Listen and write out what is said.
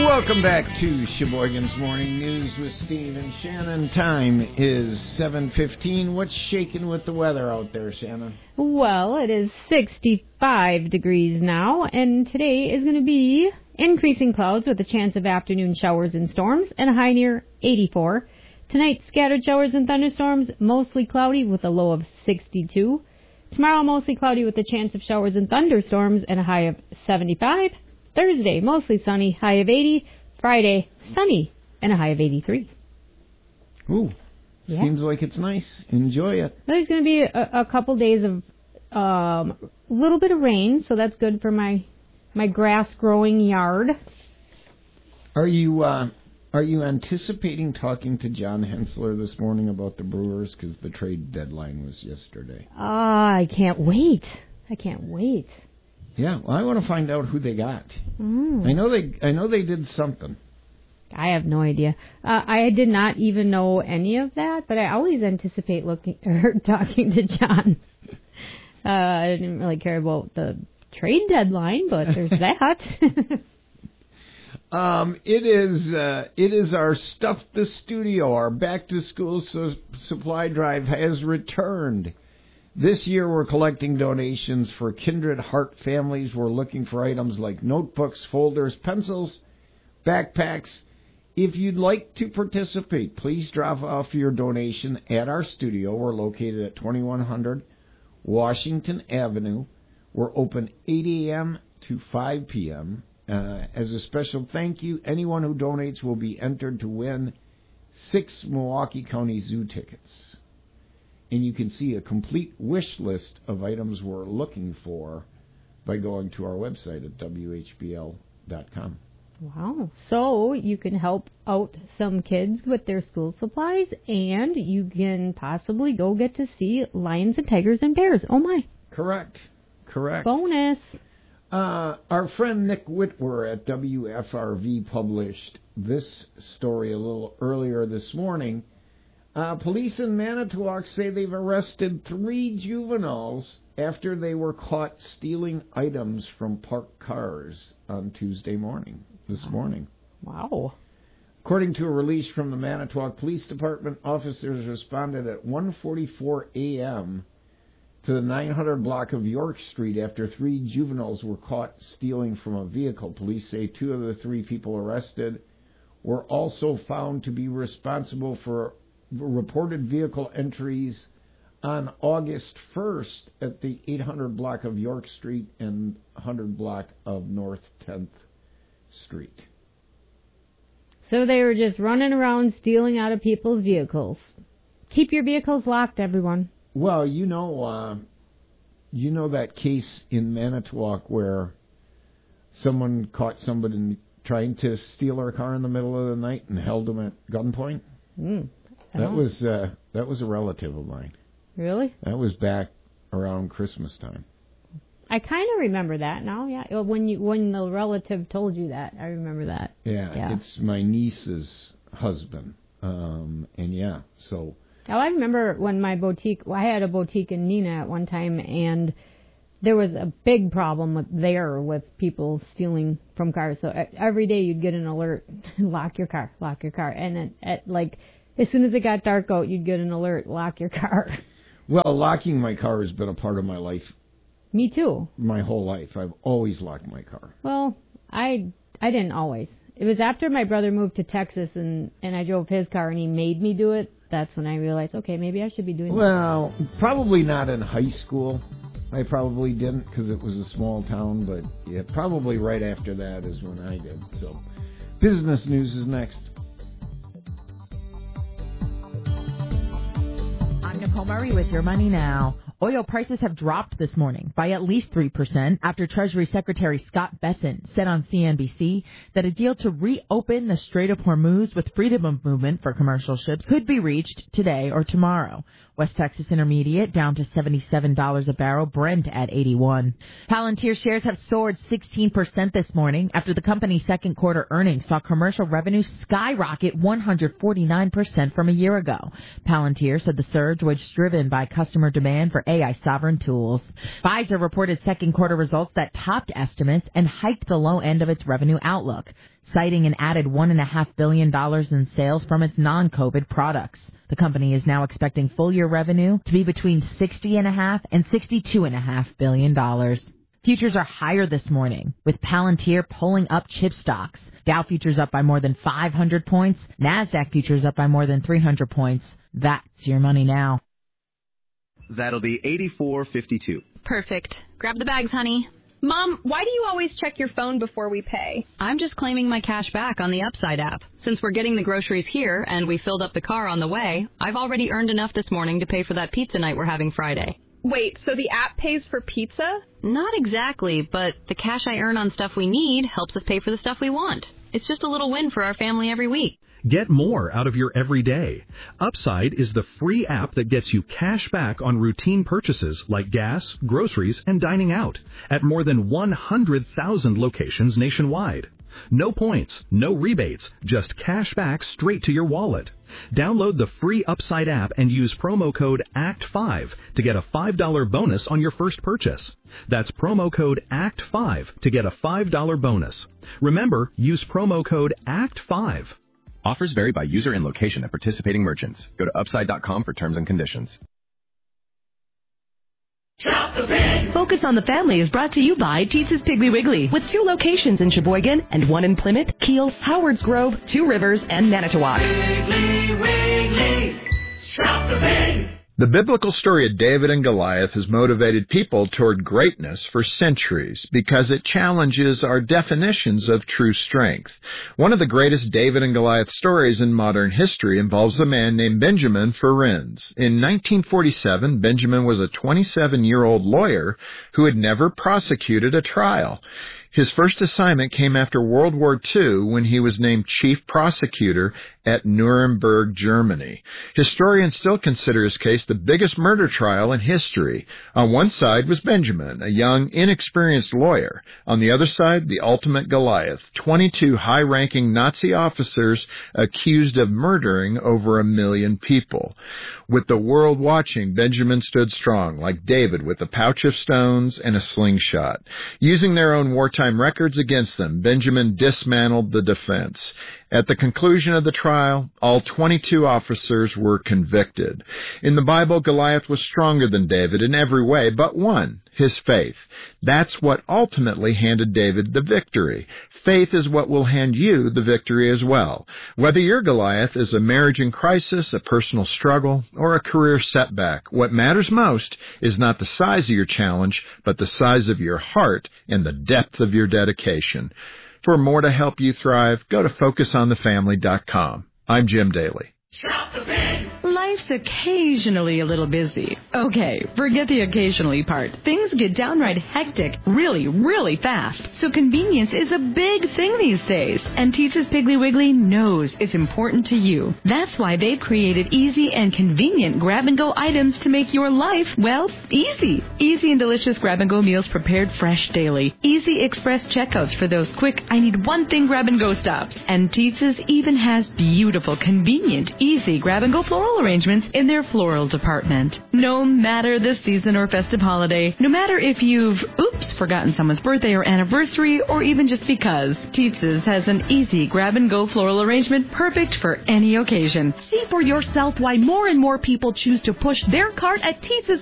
Welcome back to Sheboygan's Morning News with Steve and Shannon. Time is 7:15. What's shaking with the weather out there, Shannon? Well, it is 65 degrees now, and today is going to be increasing clouds with a chance of afternoon showers and storms, and a high near 84. Tonight, scattered showers and thunderstorms, mostly cloudy with a low of 62. Tomorrow, mostly cloudy with a chance of showers and thunderstorms, and a high of 75. Thursday, mostly sunny, high of 80. Friday, sunny, and a high of 83. Ooh, yeah. Seems like it's nice. Enjoy it. There's going to be a couple days of a little bit of rain, so that's good for my grass-growing yard. Are you anticipating talking to John Hensler this morning about the Brewers? Because the trade deadline was yesterday. I can't wait. Yeah, well, I want to find out who they got. I know they did something. I have no idea. I did not even know any of that, but I always anticipate talking to John. I didn't really care about the trade deadline, but there's that. It is our Stuff the Studio. Our back to school supply drive has returned. This year, we're collecting donations for Kindred Heart families. We're looking for items like notebooks, folders, pencils, backpacks. If you'd like to participate, please drop off your donation at our studio. We're located at 2100 Washington Avenue. We're open 8 a.m. to 5 p.m. As a special thank you, anyone who donates will be entered to win 6 Milwaukee County Zoo tickets. And you can see a complete wish list of items we're looking for by going to our website at WHBL.com. Wow. So you can help out some kids with their school supplies, and you can possibly go get to see lions and tigers and bears. Oh, my. Correct. Bonus. Our friend Nick Whitwer at WFRV published this story a little earlier this morning. Police in Manitowoc say they've arrested 3 juveniles after they were caught stealing items from parked cars on this morning. Wow. According to a release from the Manitowoc Police Department, officers responded at 1:44 a.m. to the 900 block of York Street after 3 juveniles were caught stealing from a vehicle. Police say 2 of the 3 people arrested were also found to be responsible for reported vehicle entries on August 1st at the 800 block of York Street and 100 block of North 10th Street. So they were just running around stealing out of people's vehicles. Keep your vehicles locked, everyone. Well, you know that case in Manitowoc where someone caught somebody trying to steal their car in the middle of the night and held them at gunpoint? That was a relative of mine. Really? That was back around Christmas time. I kind of remember that now. Yeah, when the relative told you that, I remember that. Yeah. It's my niece's husband, and yeah. So. Oh, I remember when my boutique. I had a boutique in Neenah at one time, and there was a big problem with people stealing from cars. So every day you'd get an alert: lock your car. And as soon as it got dark out, you'd get an alert, lock your car. Well, locking my car has been a part of my life. Me too. My whole life. I've always locked my car. Well, I didn't always. It was after my brother moved to Texas and I drove his car and he made me do it. That's when I realized, okay, maybe I should be doing that. Well, probably not in high school. I probably didn't because it was a small town, but yeah, probably right after that is when I did. So, business news is next. Nicole Murray with Your Money Now. Oil prices have dropped this morning by at least 3% after Treasury Secretary Scott Bessent said on CNBC that a deal to reopen the Strait of Hormuz with freedom of movement for commercial ships could be reached today or tomorrow. West Texas Intermediate down to $77 a barrel, Brent at 81. Palantir shares have soared 16% this morning after the company's second quarter earnings saw commercial revenue skyrocket 149% from a year ago. Palantir said the surge was driven by customer demand for AI sovereign tools. Pfizer reported second quarter results that topped estimates and hiked the low end of its revenue outlook. citing an added $1.5 billion in sales from its non-COVID products. The company is now expecting full-year revenue to be between $60.5 and $62.5 billion. Futures are higher this morning, with Palantir pulling up chip stocks. Dow futures up by more than 500 points. NASDAQ futures up by more than 300 points. That's your money now. That'll be $84.52. Perfect. Grab the bags, honey. Mom, why do you always check your phone before we pay? I'm just claiming my cash back on the Upside app. Since we're getting the groceries here and we filled up the car on the way, I've already earned enough this morning to pay for that pizza night we're having Friday. Wait, so the app pays for pizza? Not exactly, but the cash I earn on stuff we need helps us pay for the stuff we want. It's just a little win for our family every week. Get more out of your everyday. Upside is the free app that gets you cash back on routine purchases like gas, groceries, and dining out at more than 100,000 locations nationwide. No points, no rebates, just cash back straight to your wallet. Download the free Upside app and use promo code ACT5 to get a $5 bonus on your first purchase. That's promo code ACT5 to get a $5 bonus. Remember, use promo code ACT5. Offers vary by user and location at participating merchants. Go to upside.com for terms and conditions. Shop the Pig! Focus on the Family is brought to you by Teetz's Piggly Wiggly, with 2 locations in Sheboygan and 1 in Plymouth, Kiel, Howards Grove, 2 Rivers, and Manitowoc. Piggly Wiggly, Shop the Pig! The biblical story of David and Goliath has motivated people toward greatness for centuries because it challenges our definitions of true strength. One of the greatest David and Goliath stories in modern history involves a man named Benjamin Ferencz. In 1947, Benjamin was a 27-year-old lawyer who had never prosecuted a trial. His first assignment came after World War II when he was named chief prosecutor at Nuremberg, Germany. Historians still consider his case the biggest murder trial in history. On one side was Benjamin, a young, inexperienced lawyer. On the other side, the ultimate Goliath, 22 high-ranking Nazi officers accused of murdering over 1 million people. With the world watching, Benjamin stood strong, like David, with a pouch of stones and a slingshot. Using their own wartime records against them, Benjamin dismantled the defense. At the conclusion of the trial, all 22 officers were convicted. In the Bible, Goliath was stronger than David in every way but one, his faith. That's what ultimately handed David the victory. Faith is what will hand you the victory as well. Whether your Goliath is a marriage in crisis, a personal struggle, or a career setback, what matters most is not the size of your challenge, but the size of your heart and the depth of your dedication. For more to help you thrive, go to FocusOnTheFamily.com. I'm Jim Daly. Shop the Pig! Life's occasionally a little busy. Okay, forget the occasionally part. Things get downright hectic really, really fast. So convenience is a big thing these days. And Teetz's Piggly Wiggly knows it's important to you. That's why they've created easy and convenient grab-and-go items to make your life, well, easy. Easy and delicious grab-and-go meals prepared fresh daily. Easy express checkouts for those quick, I need one thing grab-and-go stops. And Teetz's even has beautiful, convenient, easy grab-and-go floral arrangements in their floral department. No matter the season or festive holiday, no matter if you've, forgotten someone's birthday or anniversary, or even just because, Teetz's has an easy grab-and-go floral arrangement perfect for any occasion. See for yourself why more and more people choose to push their cart at Teetz's